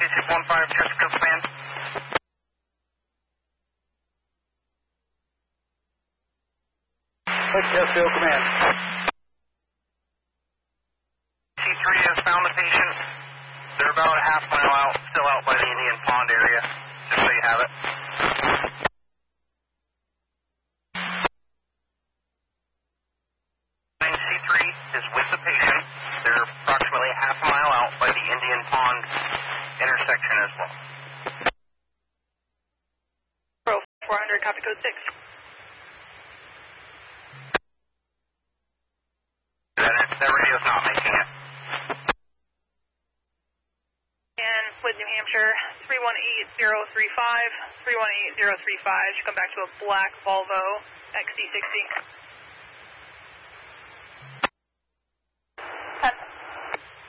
3615, Chesterfield Command. Chesterfield Command. C3 has found the patient. They're about a half mile out, still out by the Indian Pond area, just so you have it. C3 is with the patient. They're approximately a half mile out by the Indian Pond intersection as well. Pro 400, copy code 6. That radio's not making it. And with New Hampshire, 318035, 318035, should come back to a black Volvo XC60.